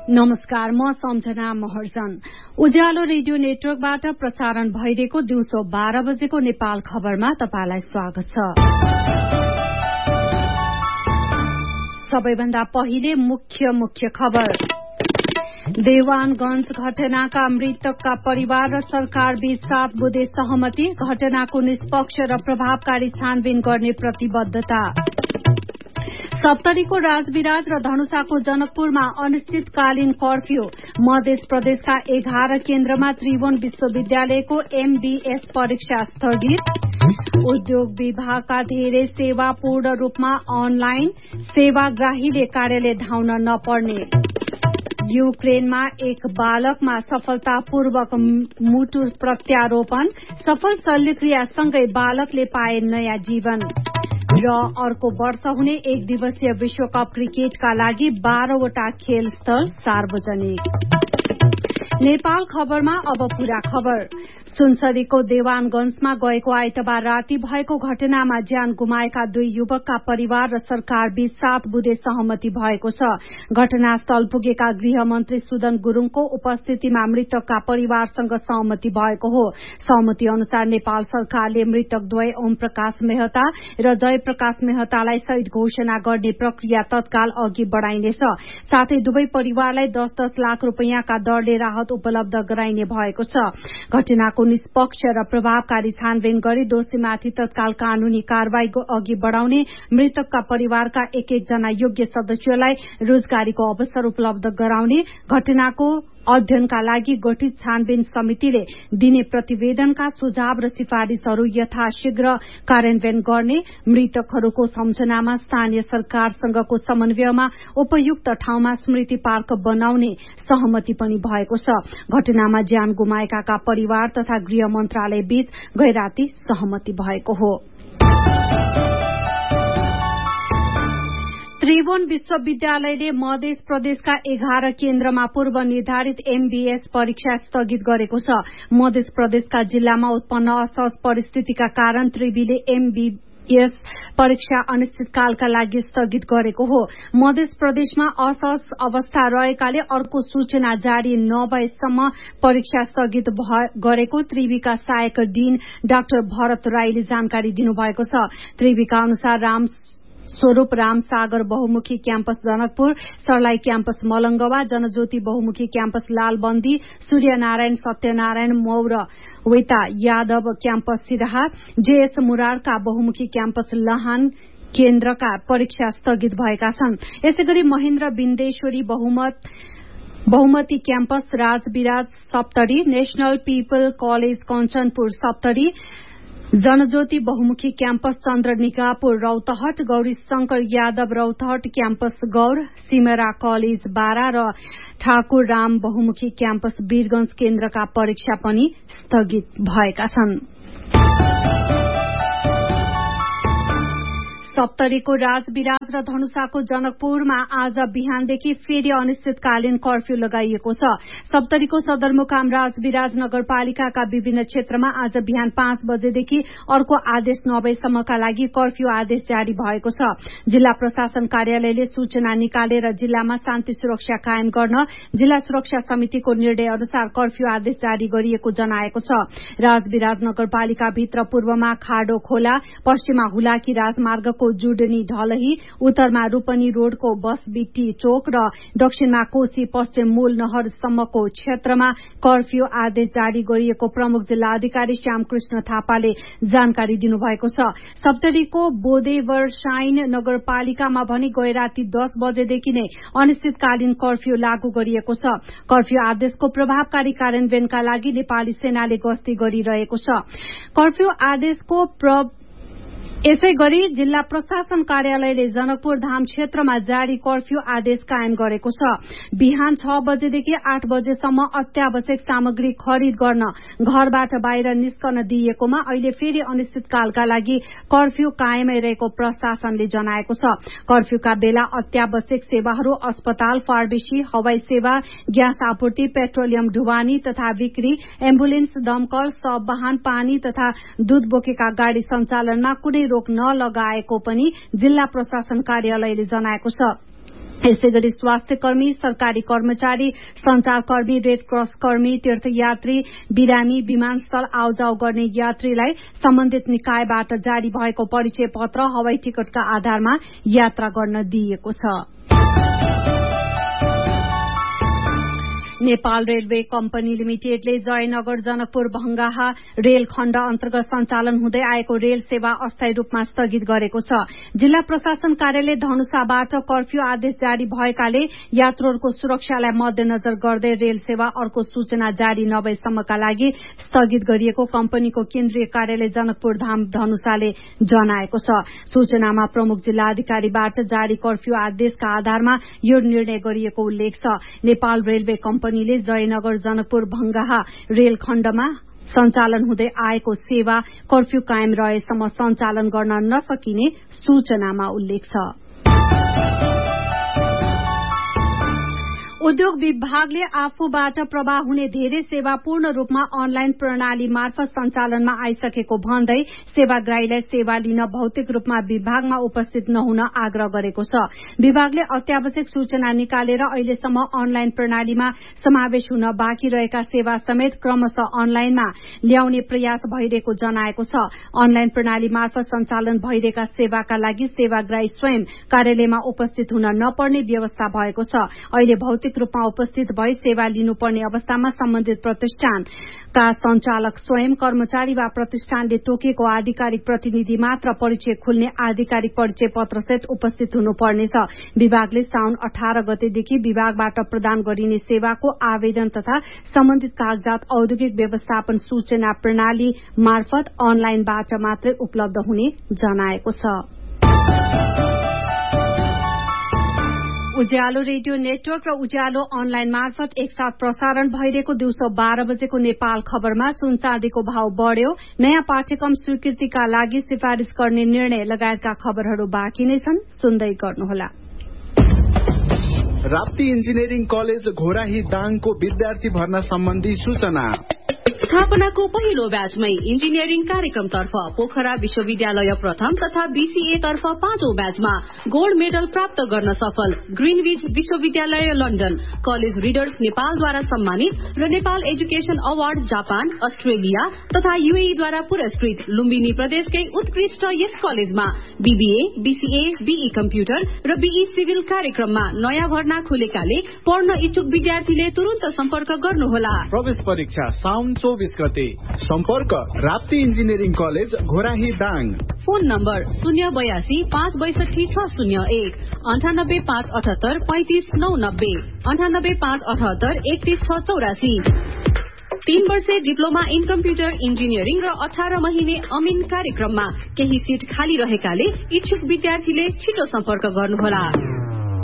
नमस्कार, म सम्झना महर्जन। उज्यालो रेडियो नेटवर्कबाट प्रसारण भइरहेको दिउँसो 12 बजेको नेपाल खबरमा तपाईलाई स्वागत छ। सबैभन्दा पहिले मुख्य खबर। देवानगंज घटनाका मृतकका परिवार र सरकार बीच 7 बुँदे सहमति, घटनाको निष्पक्ष र प्रभावकारी छानबिन गर्ने प्रतिबद्धता। सप्तरीको राजविराज र धनुषाको जनकपुरमा अनिश्चितकालीन कर्फ्यू, मध्य प्रदेशका 11 केन्द्रमा त्रिभुवन विश्वविद्यालयको MBS परीक्षा स्थगित। उद्योग विभागका धेरै सेवा पूर्ण रूपमा अनलाइन, सेवाग्राहीले कार्यालय धाउन नपर्ने। युक्रेनमा एक बालकमा सफलतापूर्वक मुटु प्रत्यारोपण, सफल शल्यक्रियासँगै बालकले पाए नयाँ जीवन। र अर्को वर्ष हुने एक दिवसीय विश्वकप क्रिकेटका लागि 12वटा खेल स्थल सार्वजनिक। नेपाल खबरमा अब पूरा खबर। सुनसरीको देवानगंजमा गएको आइतबार राति भएको घटनामा ज्यान गुमाएका 2 युवकका परिवार र सरकार बीच 7 बुँदे सहमति भएको छ। घटनास्थल पुगेका गृहमन्त्री सुदन गुरूङको उपस्थितिमा मृतकका परिवारसँग सहमति भएको हो। सहमति अनुसार नेपाल सरकारले मृतक द्वय ओम प्रकाश मेहता र जय प्रकाश मेहतालाई शहीद घोषणा गर्ने प्रक्रिया तत्काल अघि बढ़ाइनेछ। साथै दुवै परिवारलाई 10-10 लाख रुपैयाँका दरले राहत उपलब्ध गराइने भएको छ। घटनाको निष्पक्ष र प्रभावकारी छानबिन गरी दोषीमाथि तत्काल कानूनी कारवाही अघि बढ़ाउने, मृतकका परिवारका एक जना योग्य सदस्यलाई रोजगारीको अवसर उपलब्ध गराउने, घटनाको अध्ययनका लागि गठित छानबिन समितिले दिने प्रतिवेदनका सुझाव र सिफारिशहरू यथाशीघ्र कार्यान्वयन गर्ने, मृतकहरूको सम्झनामा स्थानीय सरकारसँगको समन्वयमा उपयुक्त ठाउँमा स्मृति पार्क बनाउने सहमति पनि भएको छ। घटनामा ज्यान गुमाएकाका परिवार तथा गृह मन्त्रालय बीच गैराती सहमति भएको हो। त्रिभुवन विश्वविद्यालयले मध्य प्रदेशका 11 केन्द्रमा पूर्व निर्धारित MBS परीक्षा स्थगित गरेको छ। मध्य प्रदेशका जिल्लामा उत्पन्न असहज परिस्थितिका कारण त्रिवीले MBS परीक्षा अनिश्चितकालका लागि स्थगित गरेको हो। मध्य प्रदेशमा असहज अवस्था रहेकाले अर्को सूचना जारी नभएसम्म परीक्षा स्थगित गरेको त्रिवीका सहायक डीन डाक्टर भरत राईले जानकारी दिनुभएको छ। त्रिवीका अनुसार स्वरूप राम सागर बहुमुखी क्याम्पस जनकपुर, सर्लाही क्याम्पस मलंगवा, जनज्योति बहुमुखी क्याम्पस लालबन्दी, सूर्यनारायण सत्यनारायण मौर वेता यादव क्याम्पस सिराहा, JS मुरारका बहुमुखी क्याम्पस लहान केन्द्रका परीक्षा स्थगित भएका छन्। यसैगरी महेन्द्र बिन्देश्वरी बहुमती क्याम्पस राजविराज सप्तरी, नेशनल पीपल कलेज कञ्चनपुर सप्तरी, जनज्योति बहुमुखी क्याम्पस चन्द्रनिकापुर रौतहट, गौरी शंकर यादव रौतहट क्याम्पस गौर, सिमरा कलेज बारा र ठाकुर राम बहुमुखी क्याम्पस वीरगंज केन्द्रका परीक्षा पनि स्थगित भएका छन्। सप्तरीको राजविराज र धनुषाको जनकपुरमा आज बिहानदेखि फेरि अनिश्चितकालीन कर्फ्यू लगाइएको छ। सप्तरीको सदरमुकाम राजविराज नगरपालिकाका विभिन्न क्षेत्रमा आज बिहान 5 बजेदेखि अर्को आदेश नभएसम्मका लागि कर्फ्यू आदेश जारी भएको छ। जिल्ला प्रशासन कार्यालयले सूचना निकालेर जिल्लामा शान्ति सुरक्षा कायम गर्न जिल्ला सुरक्षा समितिको निर्णय अनुसार कर्फ्यू आदेश जारी गरिएको जनाएको छ। राजविराज नगरपालिका भित्र पूर्वमा खाडो खोला, पश्चिममा हुलाकी राजमार्गको जुडनी ढलही, उत्तरमा रूपनी रोडको बसबिट्टी चोक र दक्षिणमा कोशी पश्चिम मूल नहरसम्मको क्षेत्रमा कर्फ्यू आदेश जारी गरिएको प्रमुख जिल्ला अधिकारी श्यामकृष्ण थापाले जानकारी दिनुभएको छ। सप्तरीको बोदेवरसाइन नगरपालिकामा भने गैराती 10 बजेदेखि नै अनिश्चितकालीन कर्फ्यू लागू गरिएको छ। कर्फ्यू आदेशको प्रभावकारी कार्यान्वयनका लागि नेपाली सेनाले गस्ती गरिरहेको छ। कर्फ्यू आदेशको यसैगरी जिल्ला प्रशासन कार्यालयले जनकपुर धाम क्षेत्रमा जारी कर्फ्यू आदेश कायम गरेको छ। बिहान 6 बजेदेखि 8 बजेसम्म अत्यावश्यक सामग्री खरिद गर्न घरबाट बाहिर निस्कन दिइएकोमा अहिले फेरि अनिश्चितकालका लागि कर्फ्यू कायमै रहेको प्रशासनले जनाएको छ। कर्फ्यूका बेला अत्यावश्यक सेवाहरू अस्पताल, फार्मेसी, हवाई सेवा, ग्यास आपूर्ति, पेट्रोलियम ढुवानी तथा बिक्री, एम्बुलेन्स, दमकल, सब वाहन, पानी तथा दूध बोकेका गाड़ी सञ्चालनमा कुनै रोक नलगाएको पनि जिल्ला प्रशासन कार्यालयले जनाएको छ। यसैगरी स्वास्थ्य कर्मी, सरकारी कर्मचारी, संचारकर्मी, रेड क्रस कर्मी, तीर्थयात्री, बिरामी, विमानस्थल आउजाउ गर्ने यात्रीलाई सम्बन्धित निकायबाट जारी भएको परिचय पत्र, हवाई टिकटका आधारमा यात्रा गर्न दिइएको छ। Nepal railway company लिमिटेडले Jaynagar Janakpur Bhangaha rail खण्ड अन्तर्गत सञ्चालन हुँदै आएको रेल सेवा अस्थायी रूपमा स्थगित गरेको छ। जिल्ला प्रशासन कार्यालय धनुषाबाट कर्फ्यू आदेश जारी भएकाले यात्रुहरूको सुरक्षालाई मध्यनजर गर्दै रेल सेवा अर्को सूचना जारी नभएसम्मका लागि स्थगित गरिएको कम्पनीको केन्द्रीय कार्यालय जनकपुर धाम धनुषाले जनाएको छ। सूचनामा प्रमुख जिल्ला अधिकारीबाट जारी कर्फ्यू आदेशका आधारमा यो निर्णय गरिएको उल्लेख छ। नेपाल रेलवे कम्पनीले जयनगर जनकपुर भंगाहा रेल खण्डमा सञ्चालन हुँदै आएको सेवा कर्फ्यू कायम रहेसम्म सञ्चालन गर्न नसकिने सूचनामा उल्लेख छ। उद्योग विभागले आफूबाट प्रवाह हुने धेरै सेवा पूर्ण रूपमा अनलाइन प्रणाली मार्फत सञ्चालनमा आइसकेको भन्दै सेवाग्राहीलाई सेवा लिन भौतिक रूपमा विभागमा उपस्थित नहुन आग्रह गरेको छ। विभागले अत्यावश्यक सूचना निकालेर अहिलेसम्म अनलाइन प्रणालीमा समावेश हुन बाँकी रहेका सेवा समेत क्रमशः अनलाइनमा ल्याउने प्रयास भइरहेको जनाएको छ। अनलाइन प्रणाली मार्फत सञ्चालन भइरहेका सेवाका लागि सेवाग्राही स्वयं कार्यालयमा उपस्थित हुन नपर्ने व्यवस्था भएको छ। अहिले भौतिक रूपमा उपस्थित भई सेवा लिनुपर्ने अवस्थामा सम्बन्धित प्रतिष्ठानका संचालक स्वयं, कर्मचारी वा प्रतिष्ठानले तोकेको आधिकारिक प्रतिनिधि मात्र परिचय खुल्ने आधिकारिक परिचय पत्रसहित उपस्थित हुनुपर्नेछ। विभागले साउन 18 गतेदेखि विभागबाट प्रदान गरिने सेवाको आवेदन तथा सम्बन्धित कागजात औद्योगिक व्यवस्थापन सूचना प्रणाली मार्फत अनलाइनबाट मात्रै उपलब्ध हुने जनाएको छ। उज्यालो रेडियो नेटवर्क र उज्यालो अनलाइन मार्फत एकसाथ प्रसारण भइरहेको दिउँसो 12 बजेको नेपाल खबरमा सुन चाँदीको भाव बढ़्यो, नयाँ पाठ्यक्रम स्वीकृतिका लागि सिफारिश गर्ने निर्णय लगायतका खबरहरू बाँकी नै छन्। सुन्दै गर्नुहोला। राप्ती इन्जिनियरिङ कलेज घोराही दाङको विद्यार्थी भर्ना सम्बन्धी सूचना। स्थापनाको पहिलो ब्याचमै इन्जिनियरिङ कार्यक्रमतर्फ पोखरा विश्वविद्यालय प्रथम तथा बीसीए तर्फ 5औं ब्याचमा गोल्ड मेडल प्राप्त गर्न सफल ग्रीनविच विश्वविद्यालय लन्डन, कलेज रिडर्स नेपालद्वारा सम्मानित र Nepal education award Japan, Australia तथा यूएईद्वारा पुरस्कृत लुम्बिनी प्रदेशकै उत्कृष्ट यस कलेजमा बीबीए, बीसीए, बीई कम्प्युटर र बीई सिभिल कार्यक्रममा नयाँ भर्ना खुलेकाले पढ्न इच्छुक विद्यार्थीले तुरुन्त सम्पर्क गर्नुहोला। प्रवेश परीक्षा साउन 24 गते। सम्पर्क Rapti engineering college Ghorahi Dang. Phone number 082 562 601 98 578 35 990 98 578 31 684। 3 वर्षे डिप्लोमा इन कम्प्युटर इन्जिनियरिङ र 18 महिने अमिन कार्यक्रममा केही सीट खाली रहेकाले इच्छुक विद्यार्थीले छिटो सम्पर्क गर्नुहोला।